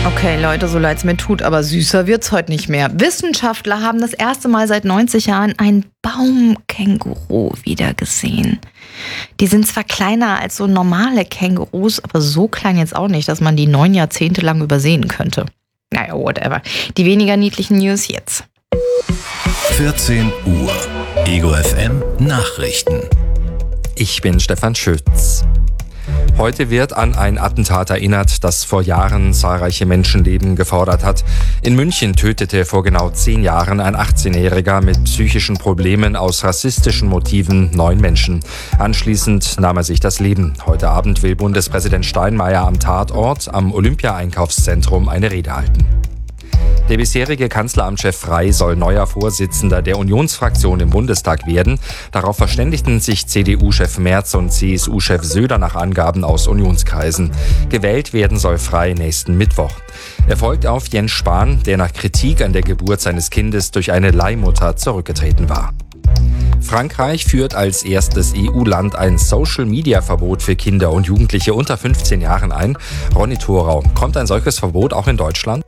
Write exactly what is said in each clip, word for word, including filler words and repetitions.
Okay, Leute, so leid's mir tut, aber süßer wird's heute nicht mehr. Wissenschaftler haben das erste Mal seit neunzig Jahren ein Baumkänguru wieder gesehen. Die sind zwar kleiner als so normale Kängurus, aber so klein jetzt auch nicht, dass man die neun Jahrzehnte lang übersehen könnte. Naja, whatever. Die weniger niedlichen News jetzt. vierzehn Uhr. Ego F M Nachrichten. Ich bin Stefan Schütz. Heute wird an ein Attentat erinnert, das vor Jahren zahlreiche Menschenleben gefordert hat. In München tötete vor genau zehn Jahren ein achtzehnjähriger mit psychischen Problemen aus rassistischen Motiven neun Menschen. Anschließend nahm er sich das Leben. Heute Abend will Bundespräsident Steinmeier am Tatort am Olympia-Einkaufszentrum eine Rede halten. Der bisherige Kanzleramtschef Frey soll neuer Vorsitzender der Unionsfraktion im Bundestag werden. Darauf verständigten sich C D U-Chef Merz und C S U-Chef Söder nach Angaben aus Unionskreisen. Gewählt werden soll Frey nächsten Mittwoch. Er folgt auf Jens Spahn, der nach Kritik an der Geburt seines Kindes durch eine Leihmutter zurückgetreten war. Frankreich führt als erstes E U-Land ein Social-Media-Verbot für Kinder und Jugendliche unter fünfzehn Jahren ein. Ronny Thorau, kommt ein solches Verbot auch in Deutschland?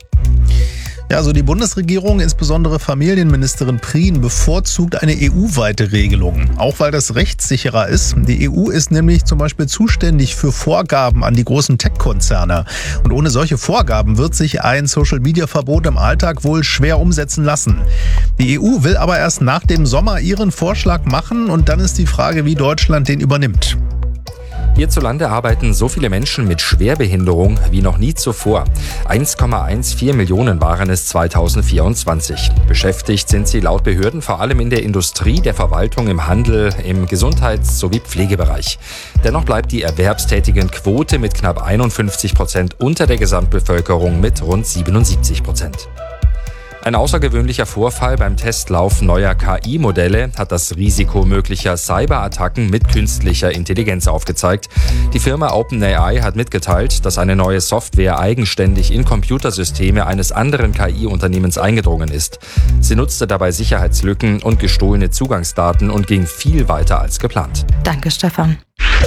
Ja, also die Bundesregierung, insbesondere Familienministerin Prien, bevorzugt eine E U-weite Regelung. Auch weil das rechtssicherer ist. Die E U ist nämlich zum Beispiel zuständig für Vorgaben an die großen Tech-Konzerne. Und ohne solche Vorgaben wird sich ein Social-Media-Verbot im Alltag wohl schwer umsetzen lassen. Die E U will aber erst nach dem Sommer ihren Vorschlag machen und dann ist die Frage, wie Deutschland den übernimmt. Hierzulande arbeiten so viele Menschen mit Schwerbehinderung wie noch nie zuvor. eins Komma vierzehn Millionen waren es zweitausendvierundzwanzig. Beschäftigt sind sie laut Behörden vor allem in der Industrie, der Verwaltung, im Handel, im Gesundheits- sowie Pflegebereich. Dennoch bleibt die erwerbstätigen Quote mit knapp einundfünfzig Prozent unter der Gesamtbevölkerung mit rund siebenundsiebzig Prozent. Ein außergewöhnlicher Vorfall beim Testlauf neuer K I-Modelle hat das Risiko möglicher Cyberattacken mit künstlicher Intelligenz aufgezeigt. Die Firma OpenAI hat mitgeteilt, dass eine neue Software eigenständig in Computersysteme eines anderen K I-Unternehmens eingedrungen ist. Sie nutzte dabei Sicherheitslücken und gestohlene Zugangsdaten und ging viel weiter als geplant. Danke, Stefan.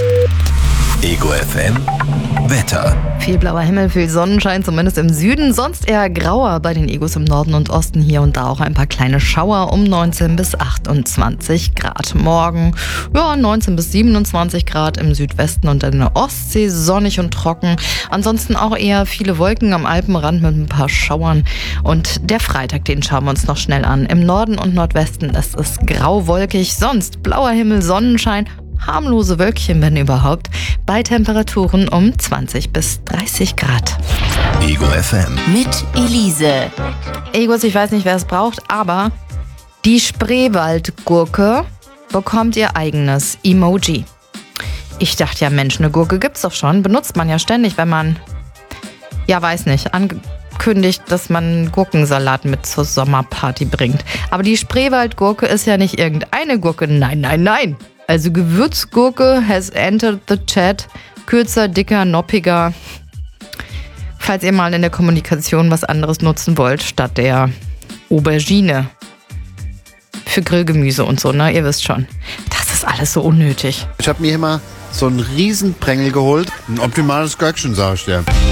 Ego F M Wetter. Viel blauer Himmel, viel Sonnenschein, zumindest im Süden. Sonst eher grauer bei den Egos im Norden und Osten. Hier und da auch ein paar kleine Schauer um neunzehn bis achtundzwanzig Grad. Morgen ja, neunzehn bis siebenundzwanzig Grad im Südwesten und in der Ostsee sonnig und trocken. Ansonsten auch eher viele Wolken am Alpenrand mit ein paar Schauern. Und der Freitag, den schauen wir uns noch schnell an. Im Norden und Nordwesten ist es grau-wolkig. Sonst blauer Himmel, Sonnenschein. Harmlose Wölkchen, wenn überhaupt, bei Temperaturen um zwanzig bis dreißig Grad. Ego F M. Mit Elise. Egos, ich weiß nicht, wer es braucht, aber die Spreewaldgurke bekommt ihr eigenes Emoji. Ich dachte ja, Mensch, eine Gurke gibt's doch schon. Benutzt man ja ständig, wenn man, ja weiß nicht, angekündigt, dass man Gurkensalat mit zur Sommerparty bringt. Aber die Spreewaldgurke ist ja nicht irgendeine Gurke, nein, nein, nein. Also Gewürzgurke has entered the chat. Kürzer, dicker, noppiger. Falls ihr mal in der Kommunikation was anderes nutzen wollt, statt der Aubergine. Für Grillgemüse und so, ne? Ihr wisst schon. Das ist alles so unnötig. Ich habe mir immer so einen riesen Prängel geholt. Ein optimales Gürkchen, sag ich dir.